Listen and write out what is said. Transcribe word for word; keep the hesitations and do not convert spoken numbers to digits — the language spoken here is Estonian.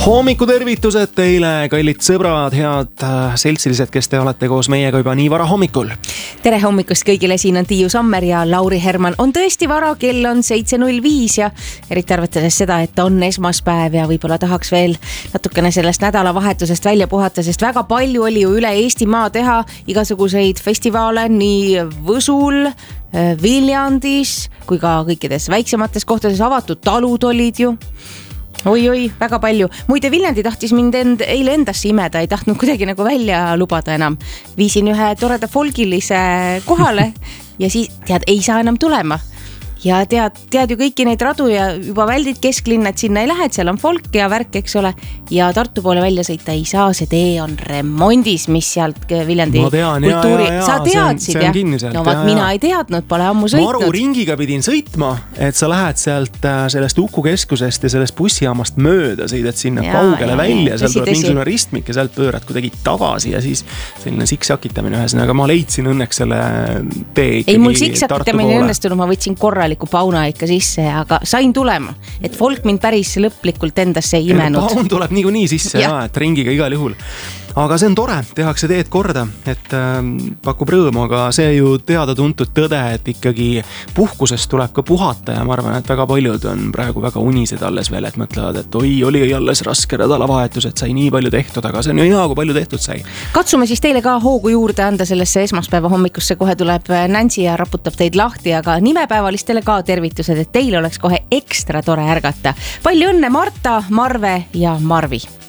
Hommikutervitused teile, kallid sõbrad, head seltsilised, kes te olete koos meiega juba nii vara hommikul. Tere hommikust kõigile, siin on Tiiu Sammer ja Lauri Herman. On tõesti vara, kell on seitse null viis ja eriti arvatades seda, et on esmaspäev ja võib-olla tahaks veel natukene sellest nädalavahetusest välja puhata, sest väga palju oli ju üle Eestimaa teha igasuguseid festivaale nii Võsul, Viljandis kui ka kõikides väiksemates kohtades, avatud talud olid ju. Oi-oi, väga palju. Muide, Viljandi tahtis mind end, eile endasse imeda, ei tahtnud kuidagi nagu välja lubada enam. Viisin ühe toreda folgilise kohale ja siis tead, ei saa enam tulema. Ja tead, tead ju kõiki neid radu ja juba väldid kesklinna, et sinna ei lähe, et seal on folk ja värk, eks ole. Ja Tartu poole välja sõita ei saa, see tee on remondis, mis sealt Viljandi tean, kultuuri. Ja, ja, ja. Sa teadsid, jah? No vaat mina ei teadnud, pole ammu sõitnud. Maru ringiga pidin sõitma, et sa lähed sealt sellest Uku keskusest ja sellest bussijaamast mööda, sõidad sinna ja, kaugele ja, välja, seal tuleb mingisugune ristmik ja sealt pöörad kuidagi tagasi ja siis selline siksakitamine ühesõnaga, aga ma leidsin õnneks selle tee ikkagi. Ei, mul siksakitamine õnnestunud, ma võtsin korraliku pauna ikka sisse, aga sain tulema, et folk mind päris lõplikult endasse ei imenud. Paun tuleb niikuinii sisse, ja. Ja, et ringiga igal juhul. Aga see on tore, tehakse teed korda, et äh, pakub rõõmu, aga see ju teada-tuntud tõde, et ikkagi puhkusest tuleb ka puhata ja ma arvan, et väga paljud on praegu väga unised alles veel, et mõtlevad, et oi, oli alles raske nädalavahetus, et sai nii palju tehtud, aga see on ju hea, kui palju tehtud sai. Katsume siis teile ka hoogu juurde anda sellesse esmaspäeva hommikusse, kohe tuleb Nancy ja raputab teid lahti, aga nimepäevalistele ka tervitused, et teil oleks kohe ekstra tore ärgata. Palju õnne Marta, Marve ja Marvi!